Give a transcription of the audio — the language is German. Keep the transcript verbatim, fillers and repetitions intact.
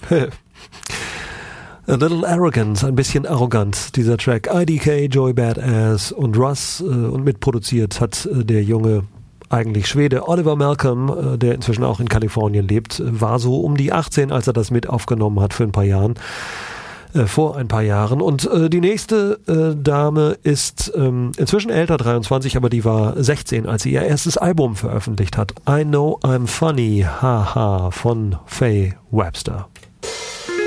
A Little Arrogance, ein bisschen arrogant, dieser Track. I D K, Joey Badass und Russ, äh, und mitproduziert hat äh, der junge, eigentlich Schwede, Oliver Malcolm, äh, der inzwischen auch in Kalifornien lebt, war so um die achtzehn, als er das mit aufgenommen hat für ein paar Jahren. Äh, vor ein paar Jahren. Und äh, die nächste äh, Dame ist ähm, inzwischen älter, dreiundzwanzig, aber die war sechzehn, als sie ihr erstes Album veröffentlicht hat. I Know I'm Funny, haha, von Faye Webster.